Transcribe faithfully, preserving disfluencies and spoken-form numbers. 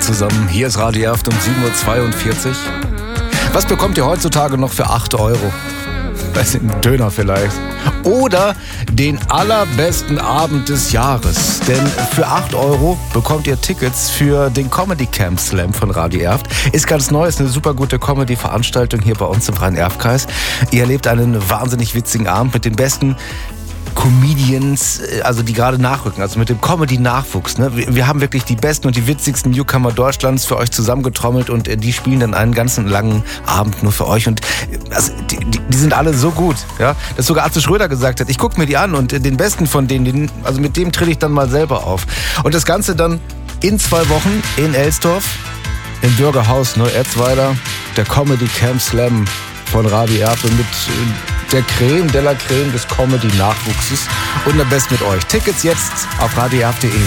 zusammen. Hier ist Radio Erft um sieben Uhr zweiundvierzig. Was bekommt ihr heutzutage noch für acht Euro? Das ist ein Döner vielleicht. Oder den allerbesten Abend des Jahres. Denn für acht Euro bekommt ihr Tickets für den Comedy Camp Slam von Radio Erft. Ist ganz neu, ist eine super gute Comedy-Veranstaltung hier bei uns im Rhein-Erft-Kreis. Ihr erlebt einen wahnsinnig witzigen Abend mit den besten Comedians, also die gerade nachrücken, also mit dem Comedy-Nachwuchs. Ne? Wir haben wirklich die besten und die witzigsten Newcomer Deutschlands für euch zusammengetrommelt und die spielen dann einen ganzen langen Abend nur für euch. Und also, die, die, die sind alle so gut, ja? Dass sogar Atze Schröder gesagt hat, ich gucke mir die an und den besten von denen, den, also mit dem trete ich dann mal selber auf. Und das Ganze dann in zwei Wochen in Elsdorf, im Bürgerhaus Neu-Erzweiler, der Comedy Camp Slam von Radio Erft und mit der Creme de la Creme des Comedy-Nachwuchses und am besten mit euch. Tickets jetzt auf radio erft punkt de.